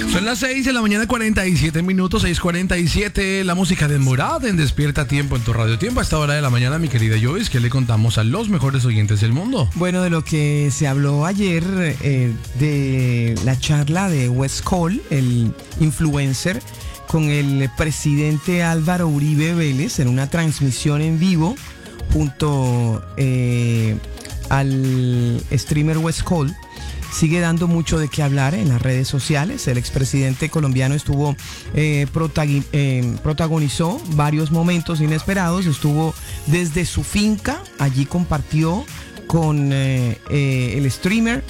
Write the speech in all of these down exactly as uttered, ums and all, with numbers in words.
Son las seis de la mañana, cuarenta y siete minutos, seis cuarenta y siete. La música de Morat en Despierta Tiempo en tu Radio Tiempo. A esta hora de la mañana, mi querida Joyce, ¿qué le contamos a los mejores oyentes del mundo? Bueno, de lo que se habló ayer, eh, de la charla de Wes Cole, el influencer, con el presidente Álvaro Uribe Vélez en una transmisión en vivo junto eh, al streamer Wes Cole. Sigue dando mucho de qué hablar en las redes sociales. El expresidente colombiano estuvo eh, protagui- eh, protagonizó varios momentos inesperados. Estuvo desde su finca, allí compartió con eh, eh, el streamer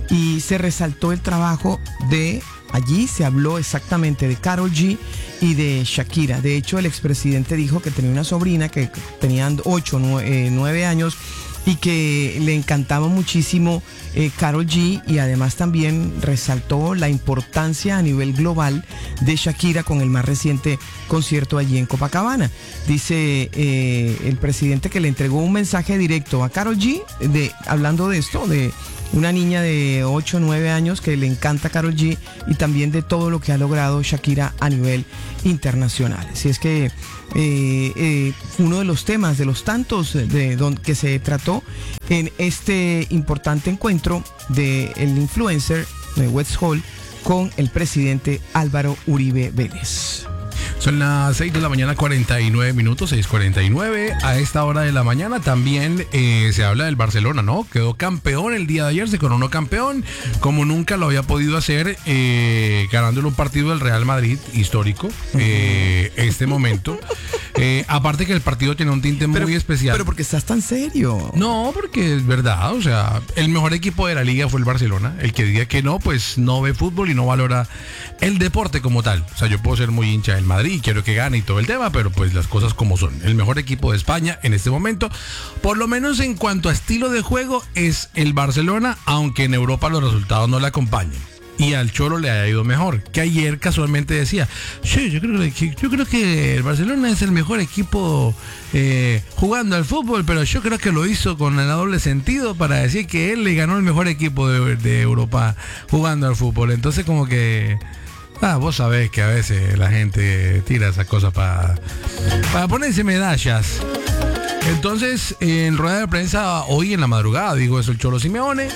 y se resaltó el trabajo de allí. Se habló exactamente de Karol G y de Shakira. De hecho, el expresidente dijo que tenía una sobrina que tenían ocho, nueve años y que le encantaba muchísimo eh, Karol G, y además también resaltó la importancia a nivel global de Shakira con el más reciente concierto allí en Copacabana. Dice eh, el presidente que le entregó un mensaje directo a Karol G, de, hablando de esto, de una niña de ocho o nueve años que le encanta Karol G, y también de todo lo que ha logrado Shakira a nivel internacional. Así es que eh, eh, uno de los temas, de los tantos de don, que se trató en este importante encuentro del influencer de Wes Cole con el presidente Álvaro Uribe Vélez. Son las seis de la mañana, cuarenta y nueve minutos, seis cuarenta y nueve. A esta hora de la mañana también eh, se habla del Barcelona, ¿no? Quedó campeón el día de ayer, se coronó campeón, como nunca lo había podido hacer, eh, ganándole un partido del Real Madrid, histórico, eh, este momento. Eh, aparte que el partido tiene un tinte muy pero, especial. Pero porque estás tan serio. No, porque es verdad, o sea, el mejor equipo de la liga fue el Barcelona. El que diga que no, pues no ve fútbol y no valora el deporte como tal. O sea, yo puedo ser muy hincha del Madrid y quiero que gane y todo el tema, pero pues las cosas como son. El mejor equipo de España en este momento, por lo menos en cuanto a estilo de juego, es el Barcelona, aunque en Europa los resultados no le acompañen. Y al Cholo le haya ido mejor. Que ayer casualmente decía, sí, yo creo que, yo creo que el Barcelona es el mejor equipo eh, jugando al fútbol, pero yo creo que lo hizo con el doble sentido para decir que él le ganó el mejor equipo de, de Europa jugando al fútbol. Entonces como que... Ah, vos sabés que a veces la gente tira esas cosas para para ponerse medallas. Entonces, en rueda de prensa hoy en la madrugada, digo eso el Cholo Simeone,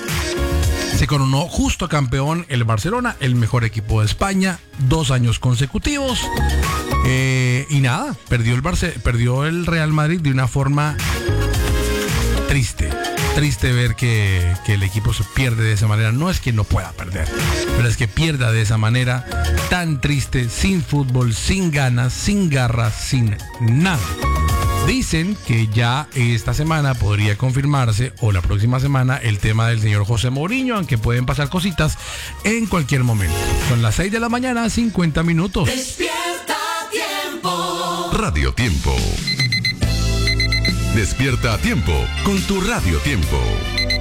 se coronó justo campeón el Barcelona, el mejor equipo de España, dos años consecutivos. Eh, y nada, perdió el Barce- perdió el Real Madrid de una forma triste. Triste ver que, que el equipo se pierde de esa manera. No es que no pueda perder, pero es que pierda de esa manera tan triste, sin fútbol, sin ganas, sin garras, sin nada. Dicen que ya esta semana podría confirmarse, o la próxima semana, el tema del señor José Mourinho, aunque pueden pasar cositas en cualquier momento. Son las seis de la mañana, cincuenta minutos. Despierta Tiempo. Radio Tiempo. Despierta a tiempo con tu Radio Tiempo.